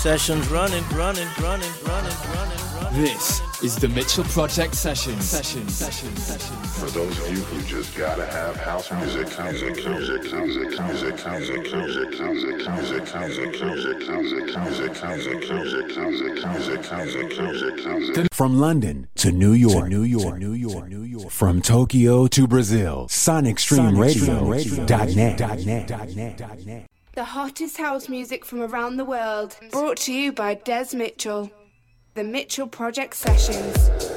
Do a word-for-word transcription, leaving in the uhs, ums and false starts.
Sessions running, running, running, running, running, running. This is the Mitchell Project Sessions. Sessions. Sessions. Sessions. For those of you who just gotta have house music, music, music, music, music, music, music, music, music, music, music, music, music, music, music, music, music, music, music. From London to New York, New York, New York, New York. From Tokyo to Brazil, Sonic Stream Radio dot net. The hottest house music from around the world, brought to you by Des Mitchell. The Mitchell Project Sessions.